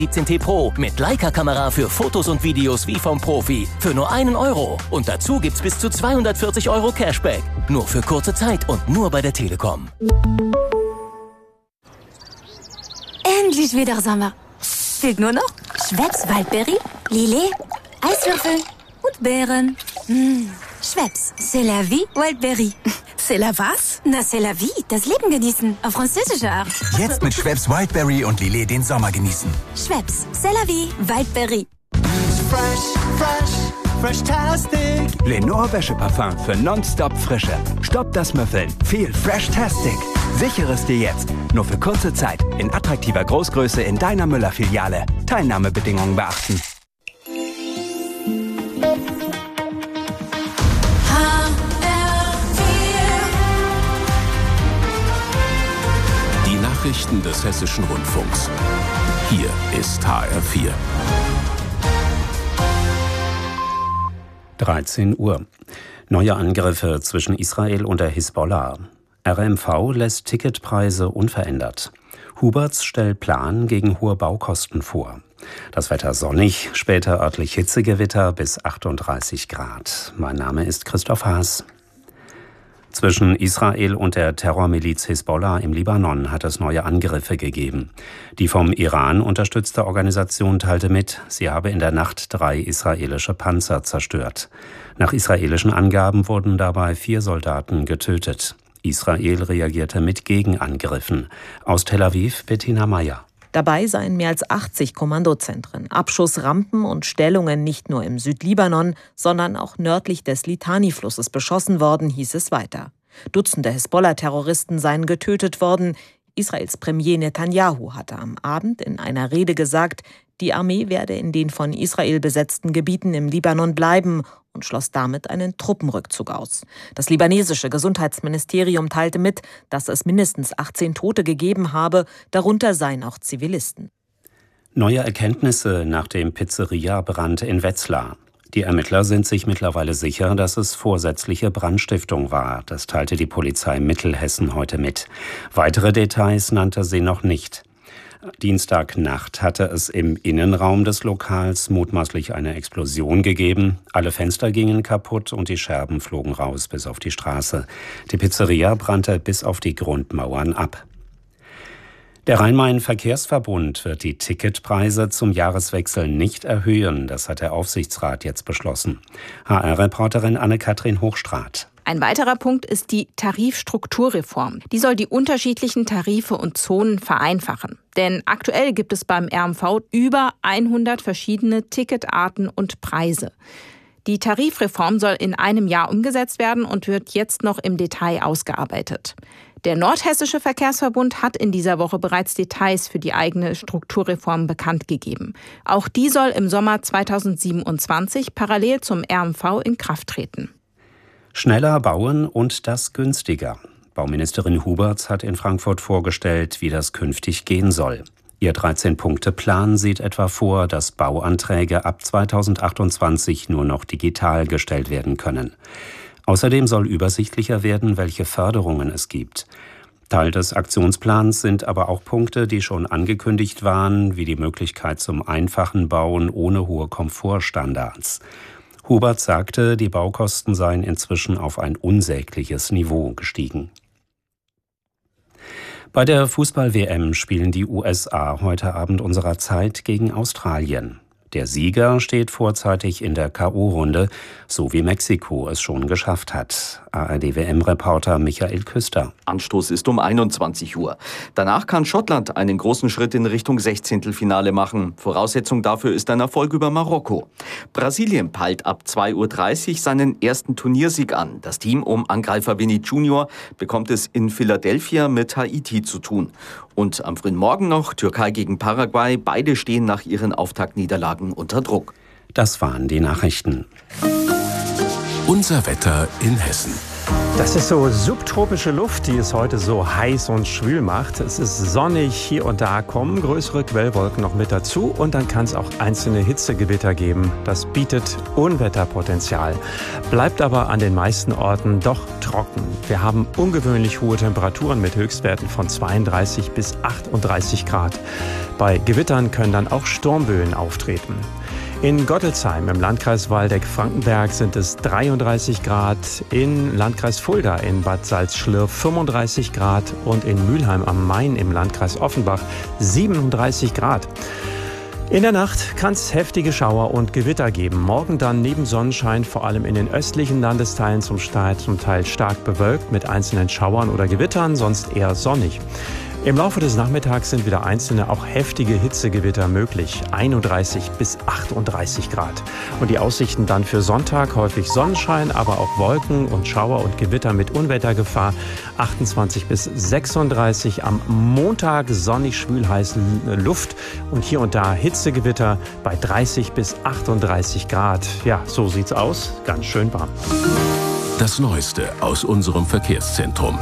17T Pro mit Leica-Kamera für Fotos und Videos wie vom Profi. Für nur €1. Und dazu gibt's bis zu 240 € Cashback. Nur für kurze Zeit und nur bei der Telekom. Endlich wieder Sommer. Fehlt nur noch Schweppes Waldberry, Lillet, Eiswürfel und Beeren. Schweppes, c'est la vie, Wildberry. C'est la was? Na, c'est la vie, das Leben genießen, auf französische Art. Jetzt mit Schweppes Wildberry und Lillet den Sommer genießen. Schweppes, c'est la vie, Wildberry. Fresh-tastic. Lenore Wäscheparfum für nonstop Frische. Stopp das Müffeln. Viel Fresh-tastic. Sichere es dir jetzt. Nur für kurze Zeit. In attraktiver Großgröße in deiner Müller-Filiale. Teilnahmebedingungen beachten. Die Nachrichten des Hessischen Rundfunks. Hier ist HR4. 13 Uhr. Neue Angriffe zwischen Israel und der Hisbollah. RMV lässt Ticketpreise unverändert. Huberts stellt Plan gegen hohe Baukosten vor. Das Wetter sonnig, später örtlich Hitzegewitter bis 38 Grad. Mein Name ist Christoph Haas. Zwischen Israel und der Terrormiliz Hisbollah im Libanon hat es neue Angriffe gegeben. Die vom Iran unterstützte Organisation teilte mit, sie habe in der Nacht 3 israelische Panzer zerstört. Nach israelischen Angaben wurden dabei 4 Soldaten getötet. Israel reagierte mit Gegenangriffen. Aus Tel Aviv Bettina Meyer. Dabei seien mehr als 80 Kommandozentren, Abschussrampen und Stellungen nicht nur im Südlibanon, sondern auch nördlich des Litani-Flusses beschossen worden, hieß es weiter. Dutzende Hisbollah-Terroristen seien getötet worden. Israels Premier Netanyahu hatte am Abend in einer Rede gesagt, die Armee werde in den von Israel besetzten Gebieten im Libanon bleiben und schloss damit einen Truppenrückzug aus. Das libanesische Gesundheitsministerium teilte mit, dass es mindestens 18 Tote gegeben habe, darunter seien auch Zivilisten. Neue Erkenntnisse nach dem Pizzeria-Brand in Wetzlar. Die Ermittler sind sich mittlerweile sicher, dass es vorsätzliche Brandstiftung war. Das teilte die Polizei Mittelhessen heute mit. Weitere Details nannte sie noch nicht. Dienstagnacht hatte es im Innenraum des Lokals mutmaßlich eine Explosion gegeben. Alle Fenster gingen kaputt und die Scherben flogen raus bis auf die Straße. Die Pizzeria brannte bis auf die Grundmauern ab. Der Rhein-Main-Verkehrsverbund wird die Ticketpreise zum Jahreswechsel nicht erhöhen. Das hat der Aufsichtsrat jetzt beschlossen. HR-Reporterin Anne-Kathrin Hochstraat. Ein weiterer Punkt ist die Tarifstrukturreform. Die soll die unterschiedlichen Tarife und Zonen vereinfachen. Denn aktuell gibt es beim RMV über 100 verschiedene Ticketarten und Preise. Die Tarifreform soll in einem Jahr umgesetzt werden und wird jetzt noch im Detail ausgearbeitet. Der Nordhessische Verkehrsverbund hat in dieser Woche bereits Details für die eigene Strukturreform bekannt gegeben. Auch die soll im Sommer 2027 parallel zum RMV in Kraft treten. Schneller bauen und das günstiger. Bauministerin Huberts hat in Frankfurt vorgestellt, wie das künftig gehen soll. Ihr 13-Punkte-Plan sieht etwa vor, dass Bauanträge ab 2028 nur noch digital gestellt werden können. Außerdem soll übersichtlicher werden, welche Förderungen es gibt. Teil des Aktionsplans sind aber auch Punkte, die schon angekündigt waren, wie die Möglichkeit zum einfachen Bauen ohne hohe Komfortstandards. Hubert sagte, die Baukosten seien inzwischen auf ein unsägliches Niveau gestiegen. Bei der Fußball-WM spielen die USA heute Abend unserer Zeit gegen Australien. Der Sieger steht vorzeitig in der K.O.-Runde, so wie Mexiko es schon geschafft hat. ARD-WM-Reporter Michael Küster. Anstoß ist um 21 Uhr. Danach kann Schottland einen großen Schritt in Richtung Sechzehntelfinale machen. Voraussetzung dafür ist ein Erfolg über Marokko. Brasilien peilt ab 2:30 Uhr seinen ersten Turniersieg an. Das Team um Angreifer Vini Junior bekommt es in Philadelphia mit Haiti zu tun. Und am frühen Morgen noch Türkei gegen Paraguay. Beide stehen nach ihren Auftaktniederlagen unter Druck. Das waren die Nachrichten. Unser Wetter in Hessen. Das ist so subtropische Luft, die es heute so heiß und schwül macht. Es ist sonnig, hier und da kommen größere Quellwolken noch mit dazu und dann kann es auch einzelne Hitzegewitter geben. Das bietet Unwetterpotenzial, bleibt aber an den meisten Orten doch trocken. Wir haben ungewöhnlich hohe Temperaturen mit Höchstwerten von 32 bis 38 Grad. Bei Gewittern können dann auch Sturmböen auftreten. In Gottelsheim im Landkreis Waldeck-Frankenberg sind es 33 Grad, in Landkreis Fulda in Bad Salzschlirf 35 Grad und in Mülheim am Main im Landkreis Offenbach 37 Grad. In der Nacht kann es heftige Schauer und Gewitter geben. Morgen dann neben Sonnenschein vor allem in den östlichen Landesteilen zum Teil stark bewölkt mit einzelnen Schauern oder Gewittern, sonst eher sonnig. Im Laufe des Nachmittags sind wieder einzelne, auch heftige Hitzegewitter möglich. 31 bis 38 Grad. Und die Aussichten dann für Sonntag häufig Sonnenschein, aber auch Wolken und Schauer und Gewitter mit Unwettergefahr. 28 bis 36. Am Montag sonnig schwül heiße Luft und hier und da Hitzegewitter bei 30 bis 38 Grad. Ja, so sieht's aus. Ganz schön warm. Das Neueste aus unserem Verkehrszentrum.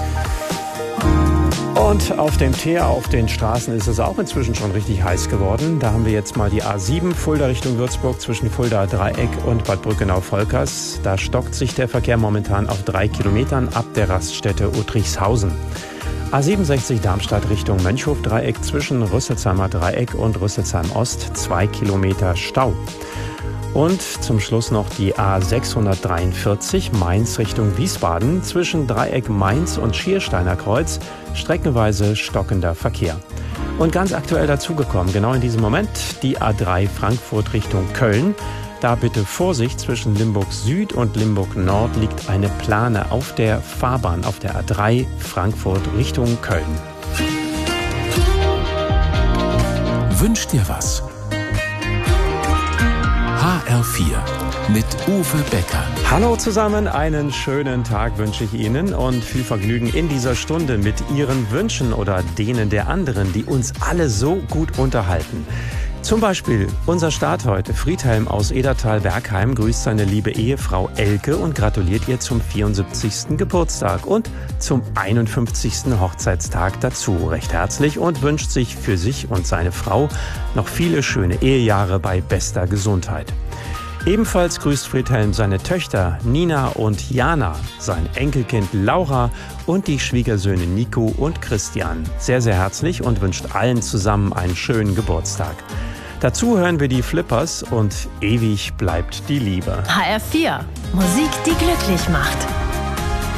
Und auf dem Teer, auf den Straßen ist es auch inzwischen schon richtig heiß geworden. Da haben wir jetzt mal die A7 Fulda Richtung Würzburg zwischen Fulda Dreieck und Bad Brückenau-Volkers. Da stockt sich der Verkehr momentan auf 3 Kilometern ab der Raststätte Uttrichshausen. A67 Darmstadt Richtung Mönchhof-Dreieck zwischen Rüsselsheimer Dreieck und Rüsselsheim Ost 2 Kilometer Stau. Und zum Schluss noch die A643 Mainz Richtung Wiesbaden zwischen Dreieck Mainz und Schiersteiner Kreuz, streckenweise stockender Verkehr. Und ganz aktuell dazugekommen, genau in diesem Moment, die A3 Frankfurt Richtung Köln. Da bitte Vorsicht, zwischen Limburg Süd und Limburg Nord liegt eine Plane auf der Fahrbahn auf der A3 Frankfurt Richtung Köln. Wünsch dir was? HR4 mit Uwe Becker. Hallo zusammen, einen schönen Tag wünsche ich Ihnen und viel Vergnügen in dieser Stunde mit Ihren Wünschen oder denen der anderen, die uns alle so gut unterhalten. Zum Beispiel unser Start heute. Friedhelm aus Edertal-Bergheim grüßt seine liebe Ehefrau Elke und gratuliert ihr zum 74. Geburtstag und zum 51. Hochzeitstag dazu recht herzlich und wünscht sich für sich und seine Frau noch viele schöne Ehejahre bei bester Gesundheit. Ebenfalls grüßt Friedhelm seine Töchter Nina und Jana, sein Enkelkind Laura und die Schwiegersöhne Nico und Christian. Sehr, sehr herzlich und wünscht allen zusammen einen schönen Geburtstag. Dazu hören wir die Flippers und ewig bleibt die Liebe. HR4, Musik, die glücklich macht.